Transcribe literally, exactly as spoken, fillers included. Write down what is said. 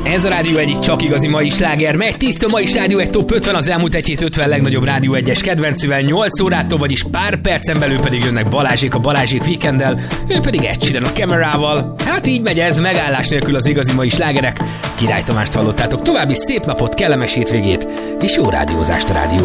Ez a Rádió egy csak igazi mai sláger. Megy tiszta mai Rádió egy top ötven, az elmúlt egy hét ötven legnagyobb Rádió egyes kedvencivel nyolc órától, vagyis pár percen belül pedig jönnek Balázsék a Balázsék Weekenddel, ő pedig Ed Sheeran a Camerával. Hát így megy ez, megállás nélkül az igazi mai slágerek. Király Tamást hallottátok, további szép napot, kellemes hétvégét és jó rádiózást a Rádió